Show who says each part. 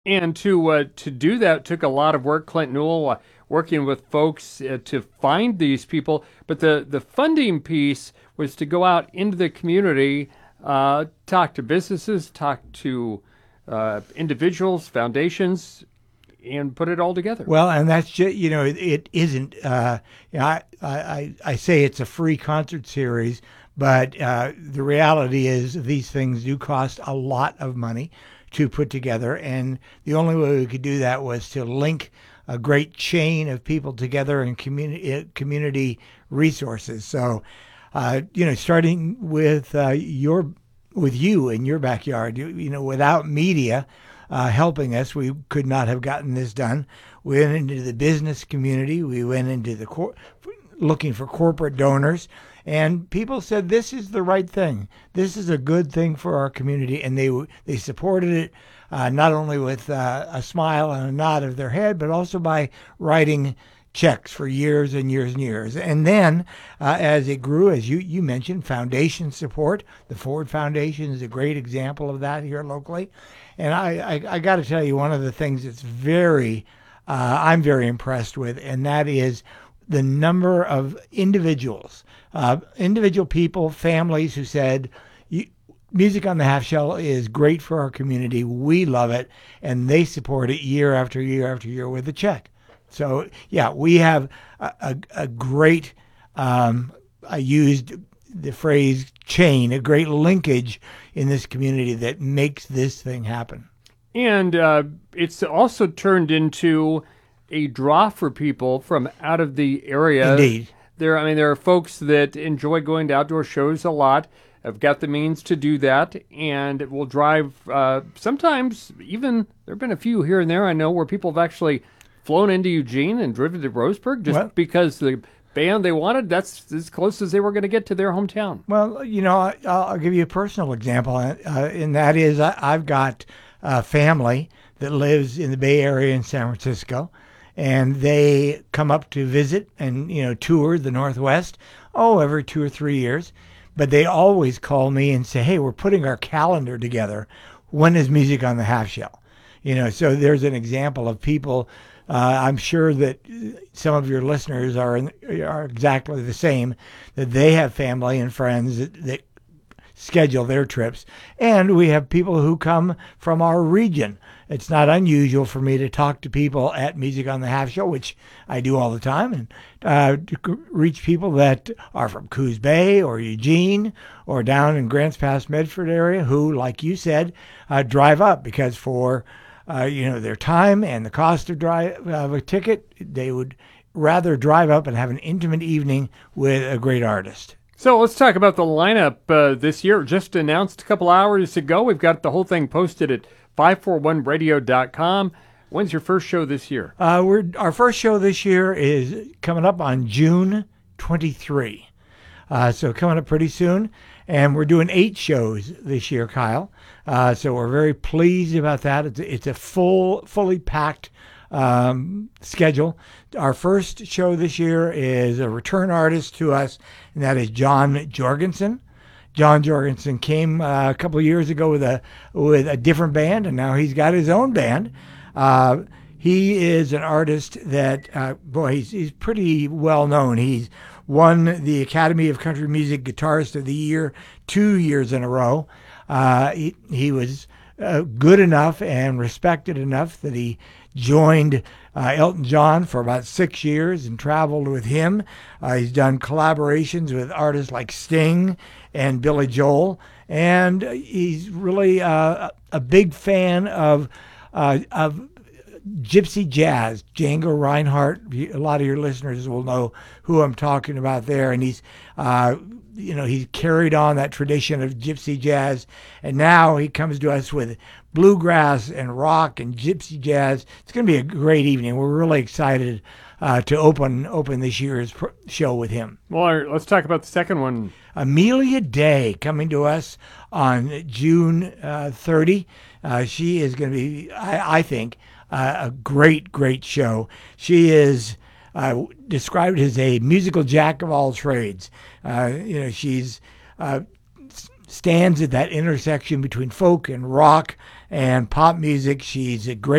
Speaker 1: And to do that took a lot of work. Clint Newell working with folks to find these people, but the funding piece was to go out into the community, talk to businesses, talk to individuals, foundations, and put it all together.
Speaker 2: Well, and that's just, it isn't. I say it's a free concert series, but the reality is these things do cost a lot of money to put together, and the only way we could do that was to link a great chain of people together and community resources. So, starting with your with you in your backyard, without media helping us, we could not have gotten this done. We went into the business community. We went into looking for corporate donors, and people said this is the right thing. This is a good thing for our community, and they supported it not only with a smile and a nod of their head, but also by writing checks for years and years and years. And then, as it grew, as you mentioned, foundation support. The Ford Foundation is a great example of that here locally. And I got to tell you, one of the things that's I'm very impressed with, and that is the number of individual people, families who said, Music on the Half Shell is great for our community. We love it. And they support it year after year after year with a check. So, yeah, we have a great, I used the phrase chain, a great linkage in this community that makes this thing happen.
Speaker 1: And it's also turned into a draw for people from out of the area.
Speaker 2: Indeed.
Speaker 1: There are folks that enjoy going to outdoor shows a lot, have got the means to do that, and will drive. Sometimes even there have been a few here and there I know where people have actually flown into Eugene and driven to Roseburg just because the band they wanted, that's as close as they were going to get to their hometown.
Speaker 2: Well, I'll give you a personal example, and that is I've got a family that lives in the Bay Area in San Francisco, and they come up to visit and tour the Northwest every 2 or 3 years. But they always call me and say, "Hey, we're putting our calendar together. When is Music on the Half Shell?" So there's an example of people. I'm sure that some of your listeners are exactly the same. That they have family and friends that schedule their trips, and we have people who come from our region. It's not unusual for me to talk to people at Music on the Half Shell, which I do all the time, and to reach people that are from Coos Bay or Eugene or down in Grants Pass, Medford area who, like you said, drive up because for their time and the cost of a ticket, they would rather drive up and have an intimate evening with a great artist.
Speaker 1: So let's talk about the lineup this year. Just announced a couple hours ago. We've got the whole thing posted at 541radio.com. When's your first show this year?
Speaker 2: Our first show this year is coming up on June 23. So coming up pretty soon. And we're doing 8 shows this year, Kyle. So we're very pleased about that. It's a fully packed schedule. Our first show this year is a return artist to us, and that is John Jorgensen. John Jorgensen came a couple of years ago with a different band, and now he's got his own band. He is an artist that, he's pretty well known. He's won the Academy of Country Music Guitarist of the Year 2 years in a row. He was good enough and respected enough that he joined Elton John for about 6 years and traveled with him. He's done collaborations with artists like Sting and Billy Joel, and he's really a big fan of gypsy jazz. Django Reinhardt, a lot of your listeners will know who I'm talking about there, and he's carried on that tradition of gypsy jazz, and now he comes to us with bluegrass and rock and gypsy jazz. It's going to be a great evening. We're really excited to open this year's show with him.
Speaker 1: Well, let's talk about the second one.
Speaker 2: Amelia Day coming to us on June 30. She is going to be, I think, a great show. She is described as a musical jack of all trades. She's stands at that intersection between folk and rock and pop music. She's a great